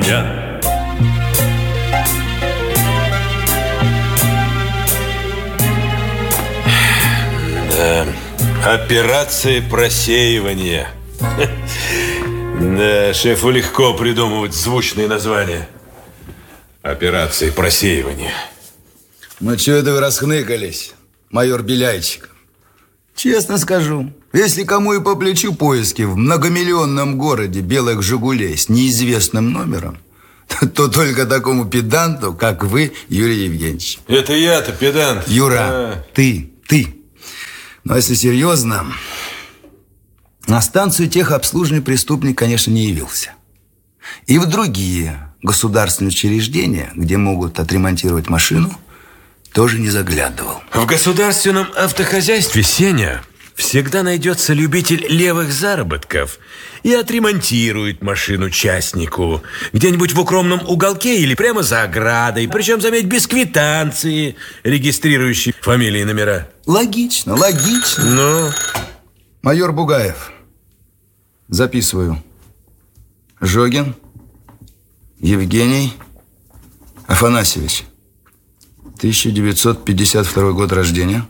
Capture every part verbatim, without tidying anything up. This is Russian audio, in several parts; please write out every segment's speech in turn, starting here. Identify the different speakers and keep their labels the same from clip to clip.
Speaker 1: Сеня.
Speaker 2: Да, операция просеивания. Да, шефу легко придумывать звучные названия. Операции просеивания.
Speaker 3: Ну, что это вы расхныкались, майор Беляйчик? Честно скажу, если кому и по плечу поиски в многомиллионном городе белых «Жигулей» с неизвестным номером, то только такому педанту, как вы, Юрий Евгеньевич.
Speaker 2: Это я-то педант.
Speaker 3: Юра,
Speaker 2: а.
Speaker 3: ты, ты. Но если серьезно, на станцию техобслуживания преступник, конечно, не явился. И в другие государственные учреждения, где могут отремонтировать машину, тоже не заглядывал.
Speaker 2: В государственном автохозяйстве, Сеня, всегда найдется любитель левых заработков и отремонтирует машину частнику где-нибудь в укромном уголке или прямо за оградой. Причем, заметь, без квитанции, регистрирующей фамилии и номера.
Speaker 3: Логично, логично.
Speaker 2: Ну?
Speaker 3: Майор Бугаев. Записываю. Жогин Евгений Афанасьевич. тысяча девятьсот пятьдесят второй год рождения.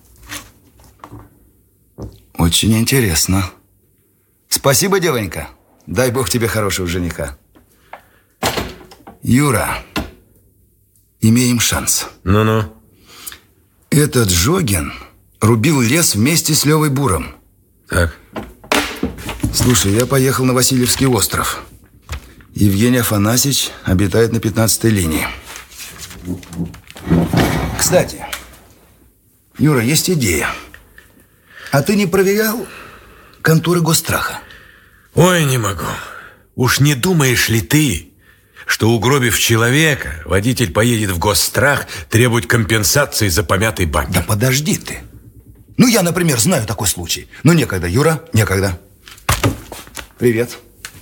Speaker 3: Очень интересно. Спасибо, девонька. Дай бог тебе хорошего жениха. Юра, имеем шанс.
Speaker 2: Ну-ну.
Speaker 3: Этот Жогин рубил лес вместе с Левой Буром.
Speaker 2: Так.
Speaker 3: Слушай, я поехал на Васильевский остров. Евгений Афанасьевич обитает на пятнадцатой линии. Кстати, Юра, есть идея. А ты не проверял конторы Госстраха?
Speaker 2: Ой, не могу. Уж не думаешь ли ты, что, угробив человека, водитель поедет в Госстрах требовать компенсации за помятый бампер?
Speaker 3: Да подожди ты. Ну, я, например, знаю такой случай. Но некогда, Юра, некогда. Привет.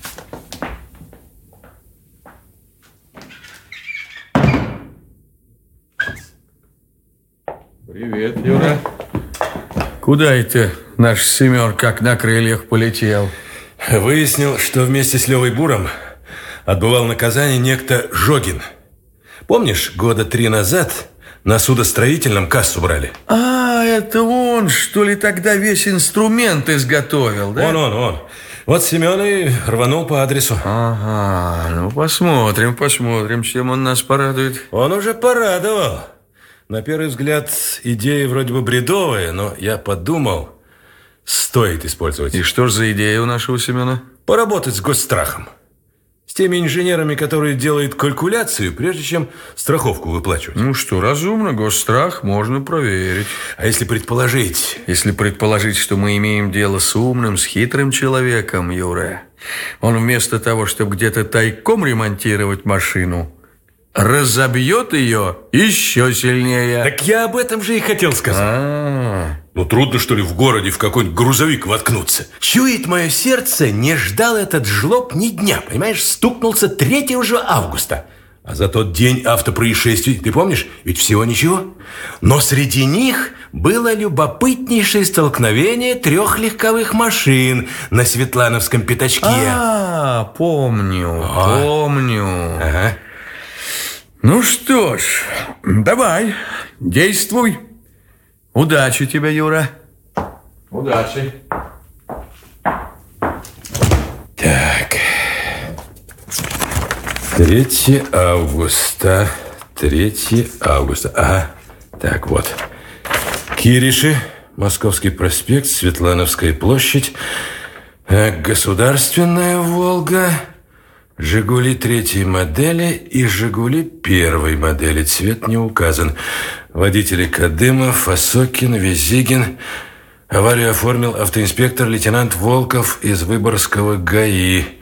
Speaker 4: Привет, Юра. Куда это наш Семен как на крыльях полетел?
Speaker 2: Выяснил, что вместе с Левой Буром отбывал наказание некто Жогин. Помнишь, года три назад на судостроительном кассу брали?
Speaker 4: А, это он, что ли, тогда весь инструмент изготовил, да?
Speaker 2: Он, он, он. Вот Семен и рванул по адресу.
Speaker 4: Ага, ну посмотрим, посмотрим, чем он нас порадует.
Speaker 2: Он уже порадовал. На первый взгляд, идея вроде бы бредовая, но я подумал, стоит использовать.
Speaker 4: И что ж за идея у нашего Семена?
Speaker 2: Поработать с Госстрахом. С теми инженерами, которые делают калькуляцию, прежде чем страховку выплачивать.
Speaker 4: Ну что, разумно, Госстрах можно проверить.
Speaker 2: А если предположить...
Speaker 4: Если предположить, что мы имеем дело с умным, с хитрым человеком, Юра, он вместо того, чтобы где-то тайком ремонтировать машину, разобьет ее еще сильнее.
Speaker 2: Так я об этом же и хотел сказать.
Speaker 4: А-а-а.
Speaker 2: Ну, трудно, что ли, в городе в какой-нибудь грузовик воткнуться. Чует мое сердце, не ждал этот жлоб ни дня. Понимаешь, стукнулся третьего же августа. А за тот день автопроисшествий, ты помнишь, ведь всего ничего. Но среди них было любопытнейшее столкновение трех легковых машин на Светлановском пятачке.
Speaker 4: А, помню,
Speaker 2: А.
Speaker 4: помню.
Speaker 2: Ага.
Speaker 4: Ну что ж, давай, действуй. Удачи тебе, Юра. Удачи.
Speaker 2: Так. третьего августа. третьего августа. Ага. Так, вот. Кириши, Московский проспект, Светлановская площадь, Государственная Волга, Жигули третьей модели и Жигули первой модели. Цвет не указан. Водители Кадымов, Осокин, Визигин. Аварию оформил автоинспектор лейтенант Волков из Выборгского ГАИ.